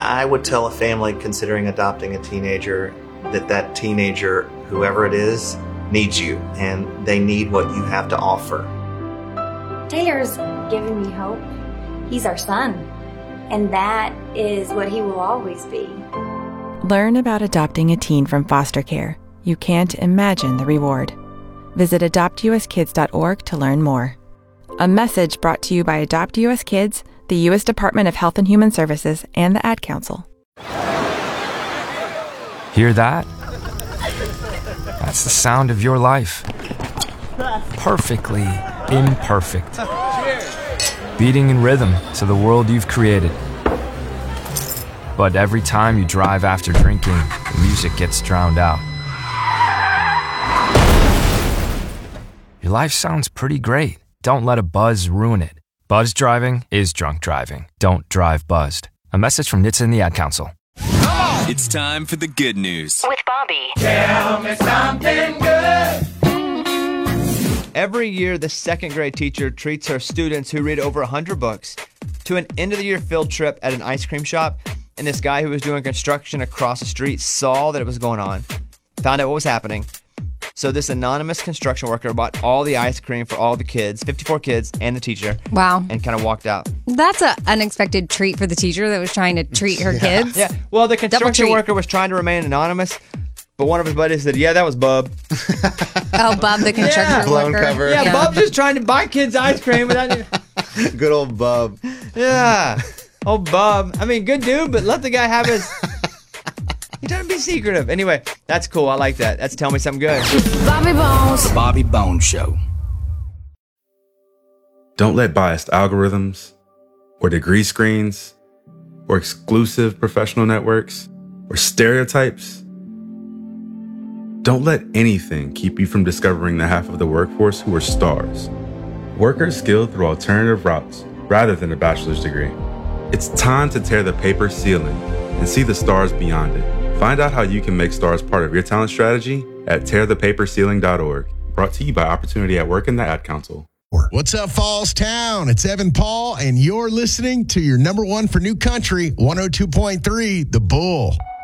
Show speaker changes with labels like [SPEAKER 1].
[SPEAKER 1] I would tell a family considering adopting a teenager that teenager, whoever it is, needs you, and they need what you have to offer.
[SPEAKER 2] Taylor's giving me hope. He's our son, and that is what he will always be.
[SPEAKER 3] Learn about adopting a teen from foster care. You can't imagine the reward. Visit adoptuskids.org to learn more. A message brought to you by Adopt U.S. Kids, the U.S. Department of Health and Human Services, and the Ad Council.
[SPEAKER 4] Hear that? That's the sound of your life. Perfectly imperfect. Beating in rhythm to the world you've created. But every time you drive after drinking, the music gets drowned out. Your life sounds pretty great. Don't let a buzz ruin it. Buzz driving is drunk driving. Don't drive buzzed. A message from NHTSA and the Ad Council.
[SPEAKER 5] It's time for the good news.
[SPEAKER 6] With Bobby.
[SPEAKER 7] Tell me something good.
[SPEAKER 8] Every year, the second grade teacher treats her students who read over 100 books to an end-of-the-year field trip at an ice cream shop. And this guy who was doing construction across the street saw that it was going on, found out what was happening. So this anonymous construction worker bought all the ice cream for all the kids, 54 kids, and the teacher.
[SPEAKER 9] Wow.
[SPEAKER 8] And kind of walked out.
[SPEAKER 9] That's an unexpected treat for the teacher that was trying to treat her kids.
[SPEAKER 8] Yeah. Well, the construction worker was trying to remain anonymous, but one of his buddies said, yeah, that was Bub.
[SPEAKER 9] Oh, Bub, the construction
[SPEAKER 10] Blown
[SPEAKER 9] worker.
[SPEAKER 10] cover.
[SPEAKER 8] Yeah, Bub's just trying to buy kids ice cream without...
[SPEAKER 10] Good old Bub.
[SPEAKER 8] Yeah. Oh, Bub. I mean, good dude, but let the guy have his... He doesn't be secretive. Anyway, that's cool. I like that. That's Tell Me Something Good.
[SPEAKER 6] Bobby Bones.
[SPEAKER 5] The Bobby Bones Show.
[SPEAKER 11] Don't let biased algorithms or degree screens or exclusive professional networks or stereotypes. Don't let anything keep you from discovering the half of the workforce who are stars. Workers skilled through alternative routes rather than a bachelor's degree. It's time to tear the paper ceiling and see the stars beyond it. Find out how you can make stars part of your talent strategy at tearthepaperceiling.org. Brought to you by Opportunity at Work and the Ad Council.
[SPEAKER 12] What's up, Falls Town? It's Evan Paul, and you're listening to your number one for new country, 102.3, The Bull.